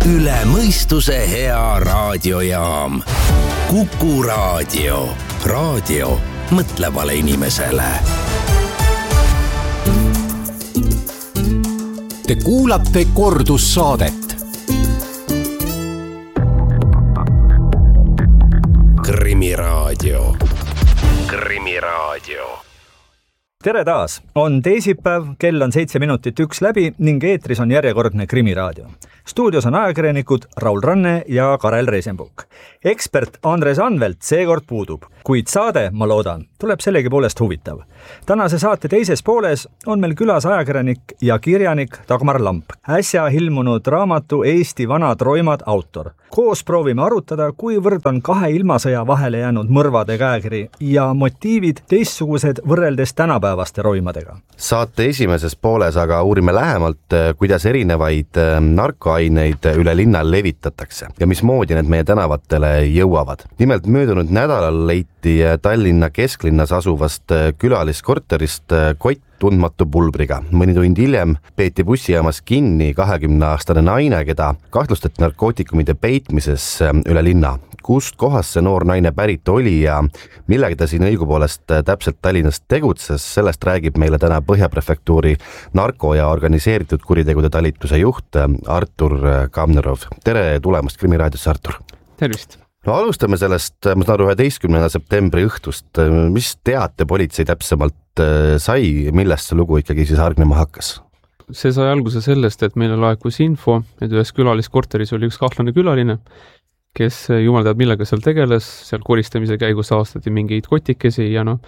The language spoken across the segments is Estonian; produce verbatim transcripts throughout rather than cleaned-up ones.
üle mõistuse hea raadiojaam. Kuku raadio. Raadio mõtlevale inimesele. Te kuulate kordussaadet. Krimiraadio. Krimiraadio. Tere taas! On teisipäev, kell on seitse minutit üks läbi ning eetris on järjekordne Krimiraadio. Stuudios on ajakirjanikud Raul Ranne ja Karel Reisenbuk. Ekspert Andres Anvelt seekord puudub, kuid saade, ma loodan, tuleb sellegi poolest huvitav. Tänase saate teises pooles on meil külas ajakirjanik ja kirjanik Dagmar Lamp, äsja ilmunud raamatu Eesti vanad roimad autor. Koos proovime arutada, kuivõrd on kahe ilmasõja vahele jäänud mõrvade käekiri ja motiivid teistsugused võrreldes tänapäevaste roimadega. Saate esimeses pooles aga uurime lähemalt, kuidas erinevaid narkoaineid üle linna levitatakse ja mismoodi need meie tänavatele jõuavad. Nimelt möödunud nädalal leiti Tallinna kesklinnas asuvast külaliskorterist kott tundmatu pulbriga. Mõni tund hiljem peeti bussijaamas kinni kahekümneaastane naine, keda kahtlustati narkootikumide peitmises üle linna. Kust kohast see noor naine pärit oli ja millega ta siin õigupoolest täpselt Tallinnast tegutses, sellest räägib meile täna Põhjaprefektuuri narko- ja organiseeritud kuritegude talituse juht Artur Kamnerov. Tere tulemast Krimiraadosse, Artur! Tervist! No alustame sellest, ma saan aru, üheteistkümnenda septembri õhtust. Mis teate politsei täpsemalt sai, millest see lugu ikkagi siis hargnema hakkas? See sai alguse sellest, et meile laekus info, et ühes külaliskorteris oli üks kahtlane külaline, kes jumal teab millega seal tegeles, seal koristamise käigus saastati mingeid kotikesi ja noh,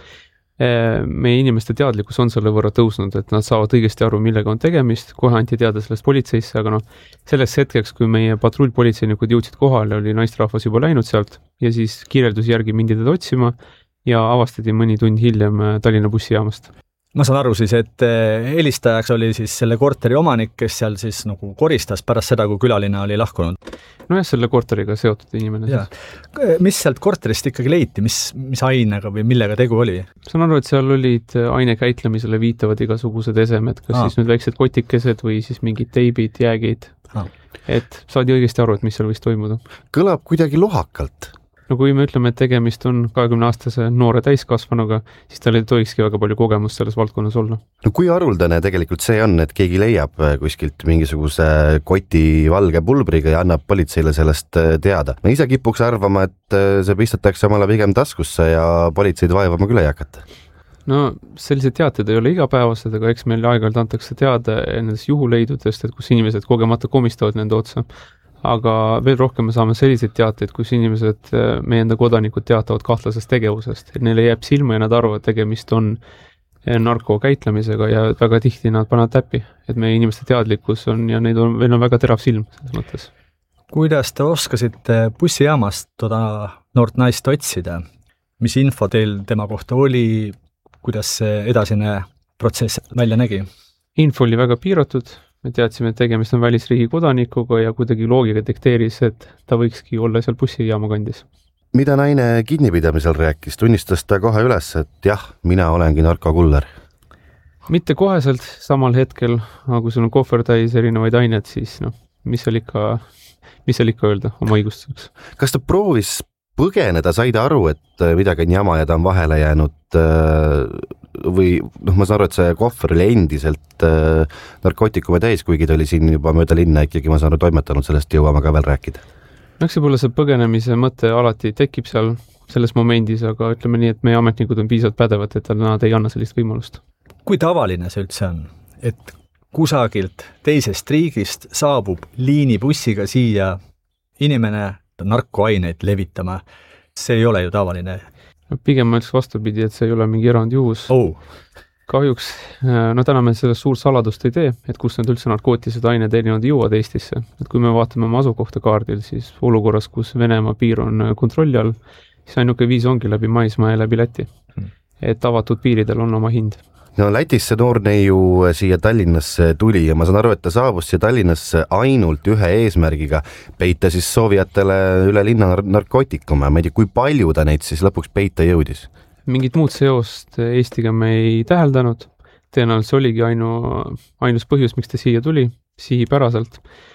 meie inimeste teadlikkus on selle võrra tõusnud, et nad saavad õigesti aru, millega on tegemist, kohe anti teada sellest politseisse, aga noh, selles hetkeks, kui meie patrullpolitseinikud jõudsid kohale, oli naistrahvas juba läinud sealt ja siis kirjelduse järgi mindi teda otsima ja avastati mõni tund hiljem Tallinna bussijaamast. Ma saan aru siis, et helistajaks oli siis selle korteri omanik, kes seal siis nagu koristas pärast seda, kui külaline oli lahkunud. No jah, selle korteriga seotud inimene. Ja. Mis sealt korterist ikkagi leiti, mis, mis ainega või millega tegu oli? Saan aru, et seal olid aine käitlemisele viitavad igasugused esemed, kas Aa. siis nüüd väiksed kotikesed või siis mingid teibid, jäägid. Aa. Et saadi õigesti aru, et mis seal võis toimuda. Kõlab kuidagi lohakalt. No kui me ütleme, et tegemist on kahekümneaastase noore täiskasvanuga, siis tal ei tohikski väga palju kogemust selles valdkonnas olla. No kui haruldane tegelikult see on, et keegi leiab kuskilt mingisuguse koti valge pulbriga ja annab politseile sellest teada? Ma ise kipuks arvama, et see pistetakse omale pigem taskusse ja politseid vaevama küll ei hakata. No sellised teated ei ole igapäevased, aga eks meil aeg-ajalt antakse teada nendest juhuleidudest, et kus inimesed kogemata komistavad nende otsa. Aga veel rohkem me saame selliseid teateid, kus inimesed, meie enda kodanikud teatavad kahtlasest tegevusest, et neile jääb silma ja nad arvavad, et tegemist on narko käitlemisega ja väga tihti nad panevad täppi, et meie inimeste teadlikkus on ja neid on, veel on väga terav silm selles mõttes. Kuidas te oskasite bussijaamast toda noort naist otsida? Mis info teil tema kohta oli? Kuidas see edasine protsess välja nägi? Info oli väga piiratud. Me teadsime, et tegemist on välisriigi kodanikuga ja kuidagi loogika dikteeris, et ta võikski olla seal bussijaama kandis. Mida naine kinnipidamisel rääkis? Tunnistas ta kohe üles, et jah, mina olengi narkokuller? Mitte koheselt samal hetkel, aga kui sul on kohver täis erinevaid aineid, siis noh, mis seal ikka, mis seal ikka öelda oma õigustuseks. Kas ta proovis põgeneda, sai ta aru, et midagi on jama ja ta on vahele jäänud või noh, ma saan aru, et see kohver oli endiselt äh, narkootikume täis, kuigi ta oli siin juba mööda linna ikkagi, ma saan aru, toimetanud, sellest jõuame ka veel rääkida. No eks võib-olla see põgenemise mõte alati tekib seal selles momendis, aga ütleme nii, et meie ametnikud on piisavalt pädevad, et nad ei anna sellist võimalust. Kui tavaline see üldse on, et kusagilt teisest riigist saabub liinibussiga siia inimene narkoaineid levitama? See ei ole ju tavaline. Pigem ma ütles vastupidi, et see ei ole mingi erandjuhus. Oh. Kahjuks, no täna me sellest suur saladust ei tee, et kus need üldse narkootilised ained erinevad jõuavad Eestisse. Et kui me vaatame oma asukohta kaardil, siis olukorras, kus Venemaa piir on kontrolli all, siis ainuke viis ongi läbi maismaa ja läbi Läti. Et avatud piiridel on oma hind. No Lätis see noor neiu siia Tallinnasse tuli ja ma saan aru, et ta saabus siia Tallinnasse ainult ühe eesmärgiga peita siis soovijatele üle linna narkootikume. Ma ei tea, kui palju ta neid siis lõpuks peita jõudis? Mingit muud seost Eestiga me ei täheldanud. Tõenäoliselt oligi ainu, ainus põhjus, miks ta siia tuli, sihipäraselt.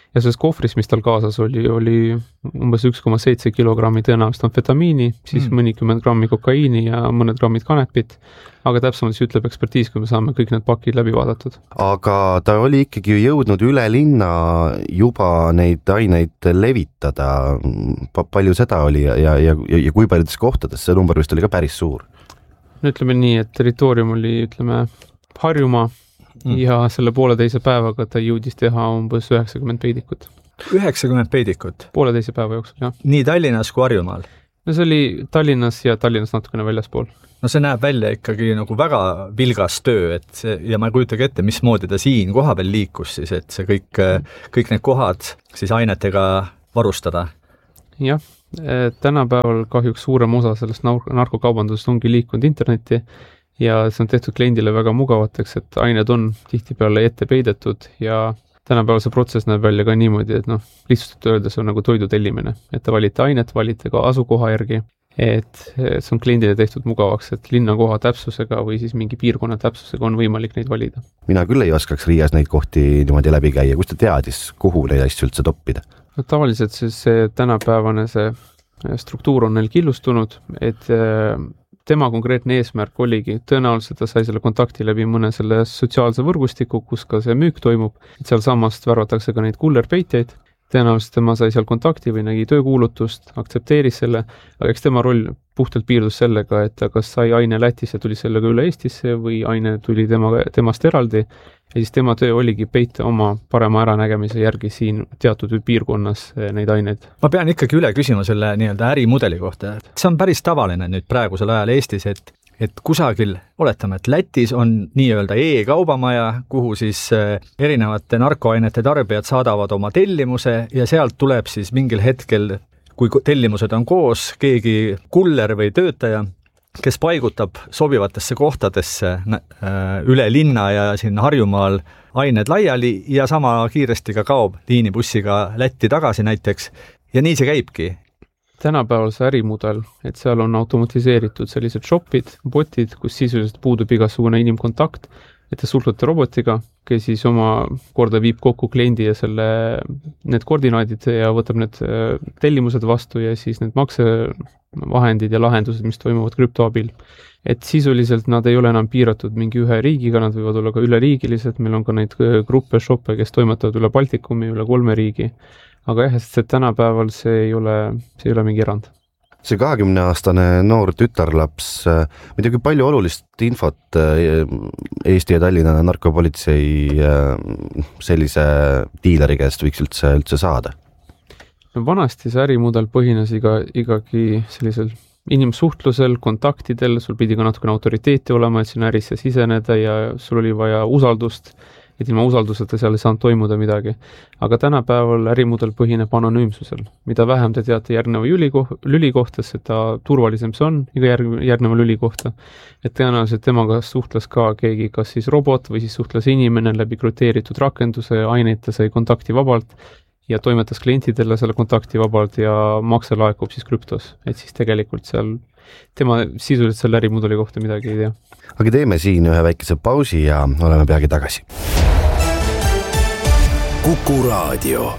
ja selles kohvris, mis tal kaasas oli, oli umbes üks koma seitse kilogrammi tõenäoliselt amfetamiini, siis mm. mõnikümmend grammi kokaiini ja mõned grammid kanepit, aga täpsemalt siis ütleb ekspertiis, kui me saame kõik need pakid läbi vaadatud. Aga ta oli ikkagi jõudnud üle linna juba neid aineid levitada. Palju seda oli ja, ja, ja, ja kui paljudes kohtades, see number vist oli ka päris suur? No ütleme nii, et territoorium oli, ütleme, Harjumaa, Mm. ja selle pooleteise päevaga ta jõudis teha umbes üheksakümmend peidikut. üheksakümmend peidikut? Pooleteise päeva jooksul, jah. Nii Tallinnas kui Harjumaal? No see oli Tallinnas ja Tallinnas natukene väljaspool. No see näeb välja ikkagi nagu väga vilgas töö, et see, ja ma ei kujutagi ette, mismoodi ta siin koha peal liikus siis, et see kõik, kõik need kohad siis ainetega varustada. Jah, tänapäeval kahjuks suurem osa sellest narkokaubandusest ongi liikunud internetti, ja see on tehtud kliendile väga mugavateks, et ained on tihtipeale ette peidetud ja tänapäeval see protsess näeb välja ka niimoodi, et noh, lihtsalt öeldes on nagu toidu tellimine, et te valite ainet, valite ka asukoha järgi, et see on kliendile tehtud mugavaks, et linnakoha täpsusega või siis mingi piirkonna täpsusega on võimalik neid valida. Mina küll ei oskaks Riias neid kohti niimoodi läbi käia, kus ta teadis, kuhu neid asju üldse toppida? No, tavaliselt siis see tänapäevane see struktuur on neil killustunud, et tema konkreetne eesmärk oligi, tõenäoliselt ta sai selle kontakti läbi mõne selle sotsiaalse võrgustiku, kus ka see müük toimub, et seal samast värvatakse ka neid kullerpeitjaid, tõenäoliselt tema sai seal kontakti või nägi töökuulutust, aktsepteeris selle, aga eks tema roll puhtalt piirdus sellega, et ta kas sai aine Lätis ja tuli sellega üle Eestisse või aine tuli tema, temast eraldi ja siis tema töö oligi peita oma parema äranägemise järgi siin teatud piirkonnas neid aineid. Ma pean ikkagi üle küsima selle nii-öelda ärimudeli kohta. See on päris tavaline nüüd praegusel ajal Eestis, et et kusagil, oletame, et Lätis on nii-öelda e-kaubamaja, kuhu siis erinevate narkoainete tarbijad saadavad oma tellimuse ja sealt tuleb siis mingil hetkel, kui tellimused on koos, keegi kuller või töötaja, kes paigutab sobivatesse kohtadesse üle linna ja siin Harjumaal ained laiali ja sama kiiresti ka kaob liinibussiga Lätti tagasi näiteks ja nii see käibki. Tänapäeval see ärimudel, et seal on automatiseeritud sellised shopid, botid, kus sisuliselt puudub igasugune inimkontakt, et te suhtlete robotiga, kes siis oma korda viib kokku kliendi ja selle, need koordinaadid ja võtab need tellimused vastu ja siis need maksevahendid ja lahendused, mis toimuvad krüptoabil. Et sisuliselt nad ei ole enam piiratud mingi ühe riigiga, nad võivad olla ka üleriigilised, meil on ka neid gruppe shoppe, kes toimetavad üle Baltikumi, üle kolme riigi. Aga jah, sest tänapäeval see ei ole, see ei ole mingi erand. See kahekümneaastane noor tütarlaps, midagi palju olulist infot Eesti ja Tallinna narkopolitsei sellise diileri käest võiks üldse, üldse saada? No vanasti see ärimudel põhines iga, igagi sellisel inimsuhtlusel, kontaktidel, sul pidi ka natukene autoriteeti olema, et sinna ärisse siseneda ja sul oli vaja usaldust, et ilma usalduseta seal ei saanud toimuda midagi. Aga tänapäeval ärimudel põhineb anonüümsusel. Mida vähem te teate järgneva lüli kohta, seda turvalisem see on iga järgneva lüli kohta. Et tõenäoliselt temaga suhtles ka keegi, kas siis robot või siis suhtles inimene läbi krüpteeritud rakenduse, aineid ta sai kontakti vabalt ja toimetas klientidele selle kontakti vabalt ja makse laekub siis krüptos. Et siis tegelikult seal tema sisuliselt selle ärimudeli kohta midagi ei tea. Aga teeme siin ühe väikese pausi ja oleme peagi tagasi. Kuku Raadio.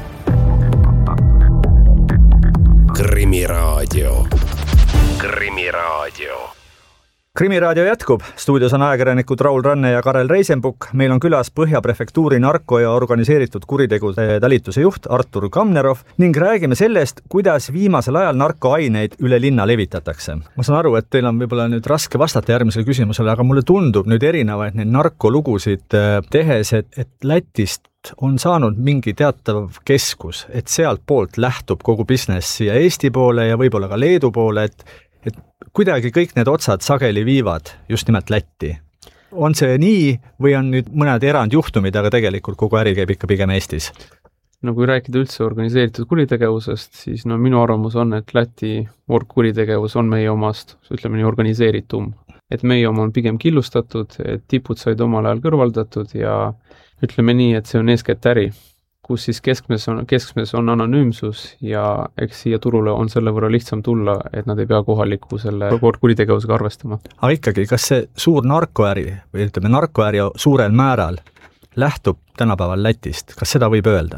Krimiraadio. Krimiraadio. Krimiraadio jätkub. Stuudios on ajakirjanikud Raul Ranne ja Karel Reisenbuk. Meil on külas Põhja prefektuuri narko- ja organiseeritud kuritegude talituse juht Artur Kamnerov ning räägime sellest, kuidas viimasel ajal narkoaineid üle linna levitatakse. Ma saan aru, et teil on võib-olla nüüd raske vastata järgmisele küsimusele, aga mulle tundub nüüd erinevaid neid narkolugusid tehes, et, et Lätist on saanud mingi teatav keskus, et sealt poolt lähtub kogu business siia Eesti poole ja võib-olla ka Leedu poole, et et kuidagi kõik need otsad sageli viivad just nimelt Lätti. On see nii või on nüüd mõned erandjuhtumid, aga tegelikult kogu äri käib ikka pigem Eestis? No kui rääkida üldse organiseeritud kuritegevusest, siis no minu arvamus on, et Läti kuritegevus on meie omast, ütleme nii, organiseeritum. Et meie oma on pigem killustatud, et tipud said omal ajal kõrvaldatud ja ütleme nii, et see on eeskätt äri, kus siis keskmes on, keskmes on anonüümsus ja eks siia turule on selle võrra lihtsam tulla, et nad ei pea kohaliku selle kuritegevusega arvestama. Aga ikkagi, kas see suur narkoäri või ütleme narkoäri suurel määral lähtub tänapäeval Lätist? Kas seda võib öelda?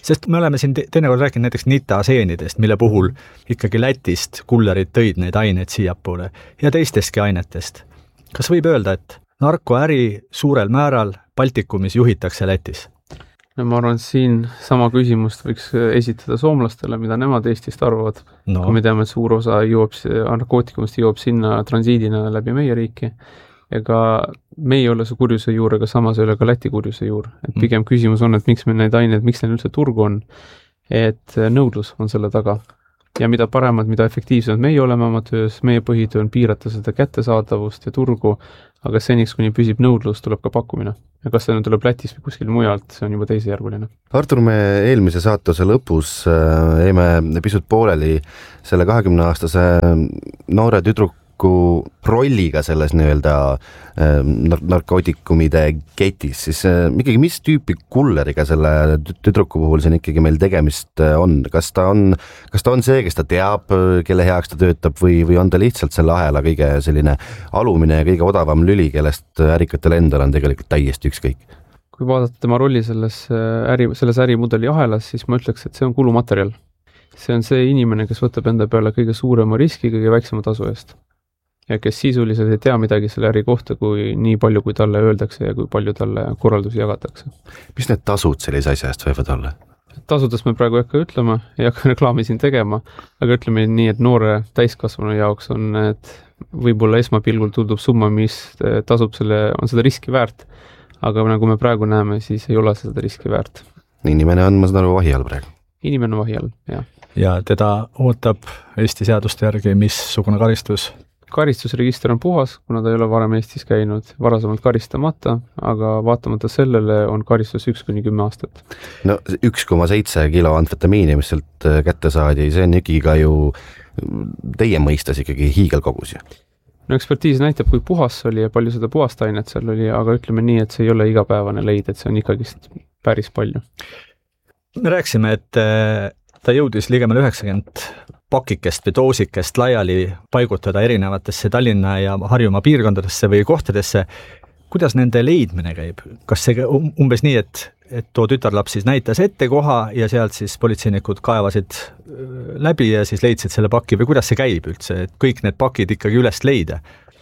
Sest me oleme siin teinekord rääkinud näiteks nitaseenidest, mille puhul ikkagi Lätist kullerid tõid neid aineid siiapoole ja teistestki ainetest. Kas võib öelda, et narkoäri suurel määral Baltikumis juhitakse Lätis? No ma arvan, siin sama küsimust võiks esitada soomlastele, mida nemad Eestist arvavad. No. Kui me teame, et suur osa jõuab, narkootikumist jõuab sinna transiidina läbi meie riiki. Ega me ei ole see kurjuse juur, ega samas ei ole ka Läti kurjuse juur. Et pigem küsimus on, et miks meil neid aineid, miks neil üldse turgu on, et nõudlus on selle taga. Ja mida paremad, mida efektiivsemad meie oleme oma töös, meie põhitöö on piirata seda kättesaadavust ja turgu, aga seniks, kuni püsib nõudlus, tuleb ka pakkumine. Ja kas see tuleb Lätis või kuskil mujalt, see on juba teisejärguline. Artur, me eelmise saatuse lõpus jäime pisut pooleli selle kahekümne aastase noore tüdruku rolliga selles nii-öelda narkootikumide ketis, siis ikkagi mis tüüpi kulleriga selle tüdruku puhul siin ikkagi meil tegemist on? Kas ta on, kas ta on see, kes ta teab, kelle heaks ta töötab või, või on ta lihtsalt selle ahela kõige selline alumine ja kõige odavam lüli, kellest ärikatel endal on tegelikult täiesti ükskõik? Kui vaadata tema rolli selles, äri, selles ärimudeli ahelas, siis ma ütleks, et see on kulumaterjal. See on see inimene, kes võtab enda peale kõige suurema riski, kõige väiksema tasu eest. Ja kes sisuliselt ei tea midagi selle äri kohta, kui nii palju, kui talle öeldakse ja kui palju talle korraldusi jagatakse. Mis need tasud sellise asja eest võivad olla? Tasudest me praegu ei hakka ütlema, ei hakka reklaami siin tegema, aga ütleme nii, et noore täiskasvanu jaoks on, et võib-olla esmapilgul tundub summa, mis tasub selle, on seda riski väärt, aga nagu me praegu näeme, siis ei ole seda riski väärt. Inimene on, ma saan aru, vahi all praegu? Inimene on vahi all, jah. Ja teda ootab Eesti seaduste järgi missugune karistus? Karistusregister on puhas, kuna ta ei ole varem Eestis käinud, varasemalt karistamata, aga vaatamata sellele on karistus üks kuni kümme aastat. No üks koma seitse kilo amfetamiini, mis sealt kätte saadi, see on ikkagi ka ju teie mõistas ikkagi hiigelkogus. No ekspertiis näitab, kui puhas oli ja palju seda puhast ainet seal oli, aga ütleme nii, et see ei ole igapäevane leid, et see on ikkagi päris palju. Me rääksime, et ta jõudis ligemale üheksakümmend pakikest või doosikest laiali paigutada erinevatesse Tallinna ja Harjumaa piirkondadesse või kohtadesse. Kuidas nende leidmine käib? Kas see umbes nii, et, et too tütarlaps siis näitas ette koha ja sealt siis politseinikud kaevasid läbi ja siis leidsid selle paki või kuidas see käib üldse, et kõik need pakid ikkagi üles leida?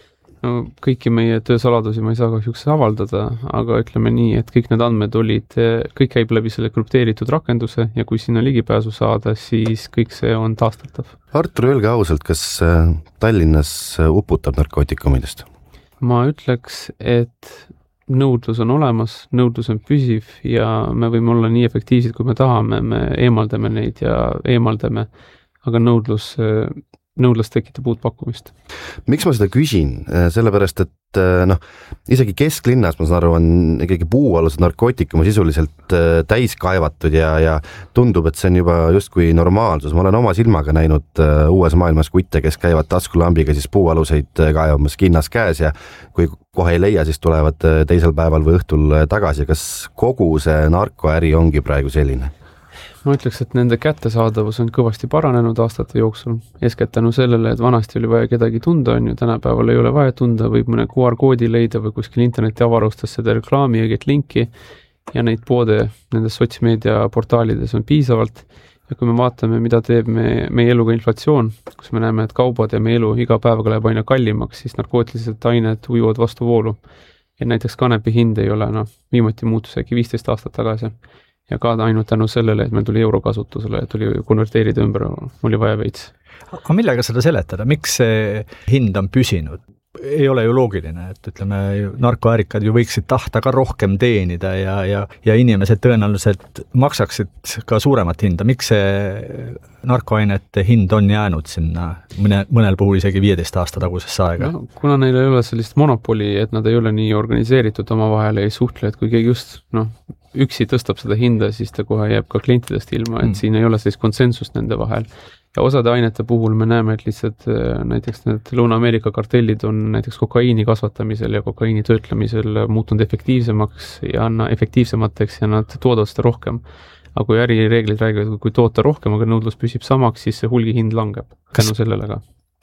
No, kõiki meie töösaladusi ma ei saa kahjuks avaldada, aga ütleme nii, et kõik need andmed olid, kõik käib läbi selle krüpteeritud rakenduse ja kui sinna ligipääsu saada, siis kõik see on taastatav. Artur, öelge ausalt, kas Tallinnas uputab narkootikumidest? Ma ütleks, et nõudlus on olemas, nõudlus on püsiv ja me võime olla nii efektiivsed, kui me tahame, me eemaldame neid ja eemaldame, aga nõudlus nõudlus tekitab uut pakkumist. Miks ma seda küsin? Sellepärast, et noh, isegi kesklinnas, ma saan aru, on ikkagi puualused narkootikumi sisuliselt täis kaevatud ja, ja tundub, et see on juba justkui normaalsus. Ma olen oma silmaga näinud uues maailmas kutte, kes käivad taskulambiga siis puualuseid kaevamas kinnas käes ja kui kohe ei leia, siis tulevad teisel päeval või õhtul tagasi. Kas kogu see narkoäri ongi praegu selline? Ma ütleks, et nende kättesaadavus on kõvasti paranenud aastate jooksul. Eeskätt tänu sellele, et vanasti oli vaja kedagi tunda, on ju, tänapäeval ei ole vaja tunda, võib mõne Q R koodi leida või kuskil interneti avarustas seda reklaami ja get linki ja neid poode nendes sotsmeedia portaalides on piisavalt. Ja kui me vaatame, mida teeb me, meie eluga inflatsioon, kus me näeme, et kaubad ja meie elu iga päevaga läheb aina kallimaks, siis narkootilised ained ujuvad vastu voolu. Ja näiteks kanepi hind ei ole, noh, viimati muutus äkki viisteist aastat tagasi. Ja ka ainult tänu sellele, et meil tuli euro kasutusele ja tuli konverteerida ümber, oli vaja veits. Aga millega seda seletada? Miks see hind on püsinud? Ei ole ju loogiline, et ütleme, narkoärikad ju võiksid tahta ka rohkem teenida ja, ja, ja inimesed tõenäoliselt maksaksid ka suuremat hinda. Miks see narkoainete hind on jäänud sinna mõne, mõnel puhul isegi viieteist aasta tagusesse aega? No, kuna neil ei ole sellist monopoli, et nad ei ole nii organiseeritud oma vahel, ei suhtle, et kui keegi just noh, üksi tõstab seda hinda, siis ta kohe jääb ka klientidest ilma, et mm. siin ei ole sellist konsensust nende vahel. Ja osade ainete puhul me näeme, et lihtsalt näiteks need Lõuna-Ameerika kartellid on näiteks kokaiini kasvatamisel ja kokaiini töötlemisel muutunud efektiivsemaks ja efektiivsemateks ja nad toodavad seda rohkem. Aga kui ärireeglid räägivad, kui toota rohkem, aga nõudlus püsib samaks, siis see hulgihind langeb tänu sellele ka.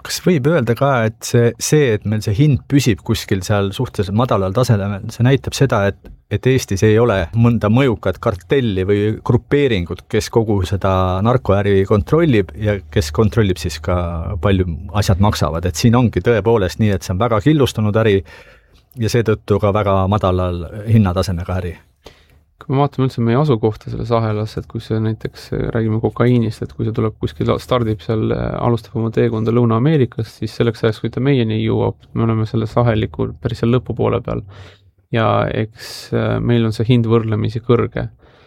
kas võib öelda ka, et see, see, et meil see hind püsib kuskil seal suhteliselt madalal tasemel, see näitab seda, et, et Eestis ei ole mõnda mõjukat kartelli või grupeeringut, kes kogu seda narkoäri kontrollib ja kes kontrollib siis ka palju asjad maksavad, et siin ongi tõepoolest nii, et see on väga killustunud äri ja seetõttu ka väga madalal hinnatasemega äri. Kui me vaatame üldse meie asukohta selles ahelas, et kui see näiteks räägime kokaiinist, et kui see tuleb kuskil, stardib seal, alustab oma teekonda Lõuna-Ameerikast, siis selleks ajaks, kui ta meieni jõuab, me oleme selle saheliku päris seal lõpupoole peal. Ja eks meil on see hind võrdlemisi kõrge,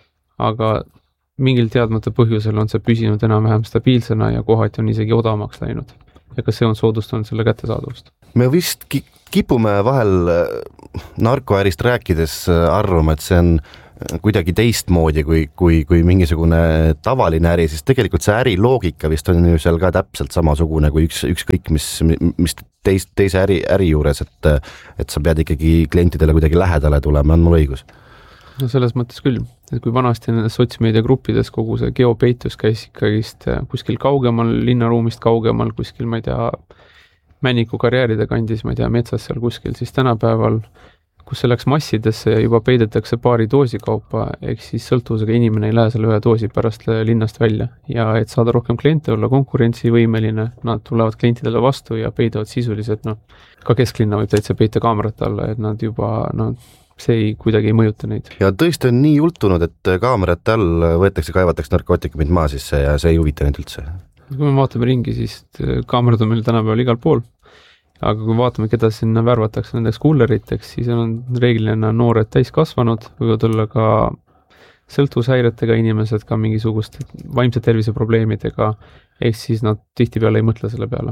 aga mingil teadmata põhjusel on see püsinud enam-vähem stabiilsena ja kohati on isegi odavamaks läinud. Ja kas see on soodustanud selle kättesaadavust? Me vist kipume vahel narkoärist rääkides arvama, et see on kuidagi teistmoodi kui, kui, kui mingisugune tavaline äri, siis tegelikult see äri loogika vist on ju seal ka täpselt samasugune kui üks, ükskõik mis, mis teist, teise äri, äri juures, et, et sa pead ikkagi klientidele kuidagi lähedale tulema, on mul õigus? No selles mõttes küll, et kui vanasti nendes sotsmeedia gruppides kogu see geopeitus käis ikkagist kuskil kaugemal, linnaruumist kaugemal, kuskil, ma ei tea, Männiku karjääride kandis, ma ei tea, metsas seal kuskil, siis tänapäeval kus see läks massidesse ja juba peidetakse paari doosi kaupa, ehk siis sõltuvusega inimene ei lähe selle ühe doosi pärast linnast välja. Ja et saada rohkem kliente, olla konkurentsivõimeline, nad tulevad klientidele vastu ja peidavad sisuliselt, noh, ka kesklinna võib täitsa peita kaamerate alla, et nad juba, no, see ei, kuidagi ei mõjuta neid. Ja tõesti on nii jultunud, et kaamerate all võetakse, kaevatakse narkootikumid maa sisse ja see ei huvita neid üldse. Kui me vaatame ringi, siis kaamerad on meil tänapäeval igal pool. Aga kui vaatame, keda sinna värvatakse nendeks kulleriteks, siis on reeglina noored täiskasvanud, võivad olla ka sõltuvushäiretega inimesed, ka mingisugust vaimse tervise probleemidega, ehk siis nad tihtipeale ei mõtle selle peale.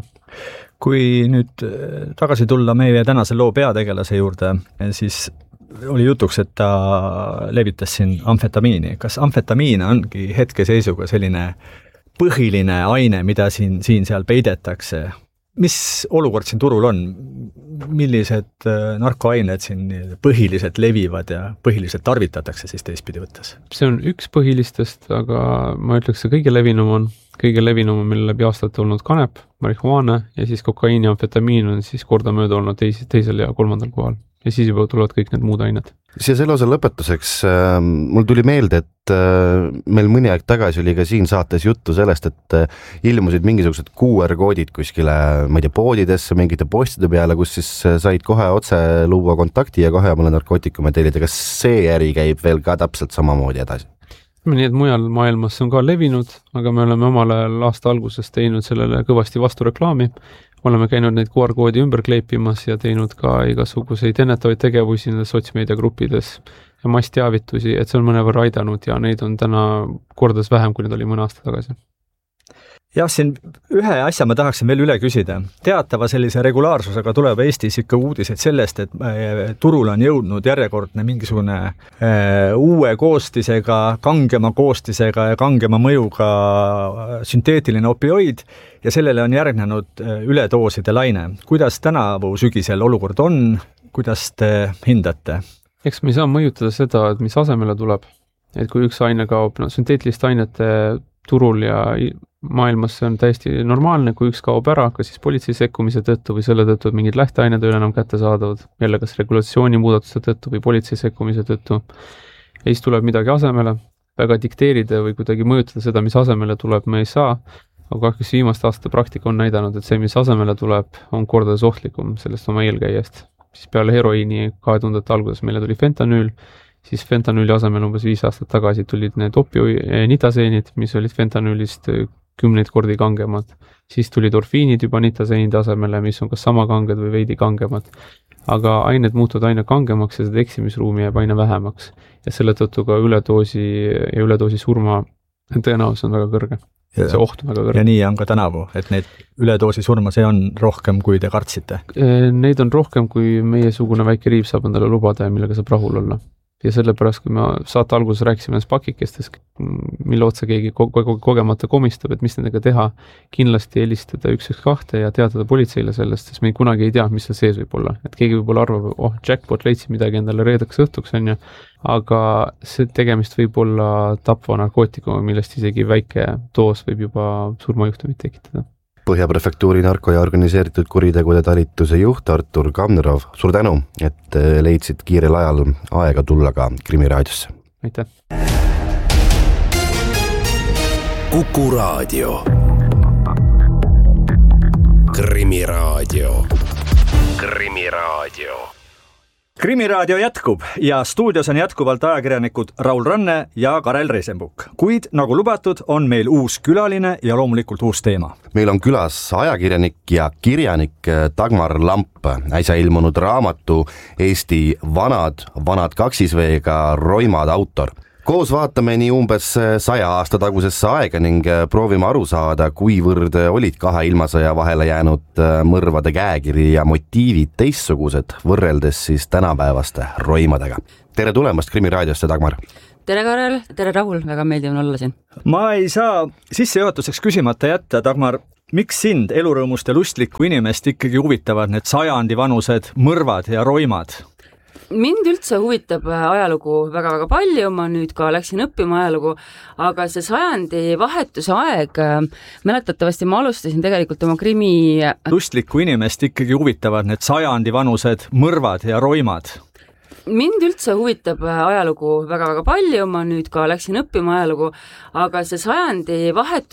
Kui nüüd tagasi tulla meie tänase loo peategelase juurde, siis oli jutuks, et ta levitas siin amfetamiini. Kas amfetamiin ongi hetkeseisuga selline põhiline aine, mida siin, siin seal peidetakse? Mis olukord siin turul on? Millised narkoained siin põhiliselt levivad ja põhiliselt tarvitatakse siis teistpidi võttes? See on üks põhilistest, aga ma ütleks, see kõige levinum on, kõige levinum on meil läbi aastate olnud kanep, marihuana ja siis kokaiin ja amfetamiin on siis korda mööda olnud teis, teisel ja kolmandal kohal. Ja siis juba tulevad kõik need muud ained. Ja selle osa lõpetuseks äh, mul tuli meelde, et äh, meil mõni aeg tagasi oli ka siin saates juttu sellest, et äh, ilmusid mingisugused Q R-koodid kuskile, ma ei tea, poodidesse, mingite postide peale, kus siis äh, said kohe otse luua kontakti ja kohe omale narkootikume tellida. Kas see äri käib veel ka täpselt samamoodi edasi? Nii, et mujal maailmas on ka levinud, aga me oleme omal ajal aasta alguses teinud sellele kõvasti vastu reklaami. Oleme käinud neid Q R-koodi ümber kleipimas ja teinud ka igasuguseid ennetavaid tegevusi nendes sotsmeediagruppides ja massteavitusi, et see on mõnevõrra aidanud ja neid on täna kordades vähem, kui need oli mõne aasta tagasi. Jah, siin ühe asja ma tahaksin veel üle küsida. Teatava sellise regulaarsusega tuleb Eestis ikka uudiseid sellest, et turul on jõudnud järjekordne mingisugune äh, uue koostisega, kangema koostisega ja kangema mõjuga sünteetiline opioid ja sellele on järgnenud üledooside laine. Kuidas tänavu sügisel olukord on? Kuidas te hindate? Eks me ei saa mõjutada seda, et mis asemele tuleb. Et kui üks aine kaob, no, sünteetiliste ainete turul ja maailmas see on täiesti normaalne, kui üks kaob ära, kas siis politsei sekkumise tõttu või selle tõttu, et mingid lähteained ei ole enam kätte saadavad, jälle kas regulatsiooni muudatuste tõttu või politsei sekkumise tõttu. Ja siis tuleb midagi asemele, väga dikteerida või kuidagi mõjutada seda, mis asemele tuleb, me ei saa, aga kahjuks viimaste aastate praktika on näidanud, et see, mis asemele tuleb, on kordades ohtlikum sellest oma eelkäijast. Siis peale heroiini kahe tuhandete alguses meile tuli fentanüül, siis fentanüüli asemel umbes viis aastat tagasi tulid need opioiditaseenid, mis olid fentanüülist kümneid kordi kangemad. Siis tulid orfiinid juba nitaseenide asemele, mis on kas sama kanged või veidi kangemad. Aga ained muutuvad aina kangemaks ja seda eksimisruumi jääb aina vähemaks. Ja selle tõttu ka üledoosi ja üledoosi surma tõenäosus on väga kõrge. Ja, see oht on väga kõrge. Ja nii on ka tänavu, et need üledoosi surma, see on rohkem, kui te kartsite? Neid on rohkem, kui meie sugune väike riiv saab endale lubada ja millega saab rahul olla. Ja sellepärast, kui me saate alguses rääkisime nendest pakikestes, mille otsa keegi kogemata komistab, et mis nendega teha, kindlasti helistada üks üks kaks ja teatada politseile sellest, sest me kunagi ei tea, mis seal sees võib olla. Et keegi võib olla arvab, oh, jackpot leidsi midagi endale reedaks õhtuks, on ju, aga see tegemist võib olla tapva narkootikuma, millest isegi väike doos võib juba surmajuhtumit tekitada. Põhja prefektuuri narko- ja organiseeritud kuritegude talituse juht Artur Kamnerov, suur tänu, et leidsid kiirel ajal aega tulla ka Krimiraadiosse. Aitäh! Kuku Raadio. Krimiraadio. Krimiraadio. Krimiraadio jätkub ja stuudios on jätkuvalt ajakirjanikud Raul Ranne ja Karel Reisenbuk. Kuid nagu lubatud, on meil uus külaline ja loomulikult uus teema. Meil on külas ajakirjanik ja kirjanik Dagmar Lamp, äsja ilmunud raamatu Eesti vanad, vanad kaksisveega roimad autor. Koos vaatame nii umbes saja aasta tagusesse aega ning proovime aru saada, kuivõrd olid kahe ilmasõja vahele jäänud mõrvade käekiri ja motiivid teistsugused võrreldes siis tänapäevaste roimadega. Tere tulemast Krimiraadiosse, Dagmar! Tere, Karel! Tere, Rahul! Väga meeldiv on olla siin. Ma ei saa sissejuhatuseks küsimata jätta, Dagmar, miks sind, elurõõmust ja lustlikku inimest ikkagi huvitavad need sajandi vanused mõrvad ja roimad? Mind üldse huvitab ajalugu väga-väga palju, ma nüüd ka läksin õppima ajalugu, aga see sajandi vahetuse aeg, mäletatavasti ma alustasin tegelikult oma krimi... Lustlikku inimest ikkagi huvitavad need sajandi vanused mõrvad ja roimad? Mind üldse huvitab ajalugu väga-väga palju, ma nüüd ka läksin õppima ajalugu, aga see sajandi vahetus